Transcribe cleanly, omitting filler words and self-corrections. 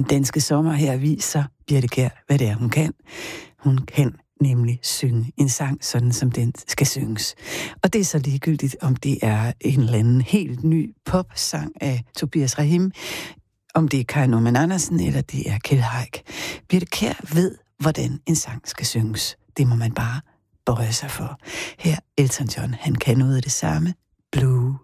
danske sommer her viser Birthe Kjær, hvad det er, hun kan. Hun kan nemlig synge en sang, sådan som den skal synges. Og det er så ligegyldigt, om det er en eller anden helt ny popsang af Tobias Rahim, om det er Kai Normann Andersen, eller det er Kjeld Haik. Birthe Kjær ved, hvordan en sang skal synges. Det må man bare bøje sig for. Her Elton John, han kan noget af det samme. Blue